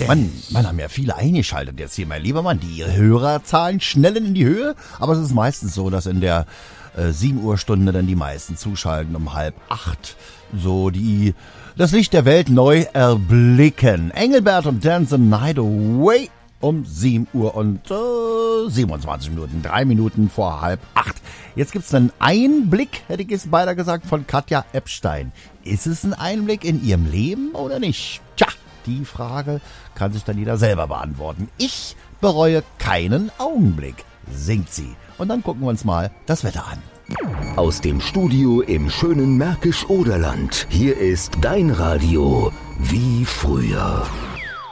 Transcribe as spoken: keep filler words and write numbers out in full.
Man, man haben ja viele eingeschaltet jetzt hier, mein lieber Mann. Die Hörerzahlen schnellen in die Höhe, aber es ist meistens so, dass in der äh, sieben Uhr Stunde dann die meisten zuschalten um halb acht. So die das Licht der Welt neu erblicken. Engelbert und Dance the Night Away um sieben Uhr und äh, siebenundzwanzig Minuten, drei Minuten vor halb acht. Jetzt gibt's einen Einblick, hätte ich jetzt beinahe gesagt, von Katja Epstein. Ist es ein Einblick in ihrem Leben oder nicht? Tja, die Frage kann sich dann jeder selber beantworten. Ich bereue keinen Augenblick, singt sie. Und dann gucken wir uns mal das Wetter an. Aus dem Studio im schönen Märkisch-Oderland. Hier ist dein Radio wie früher.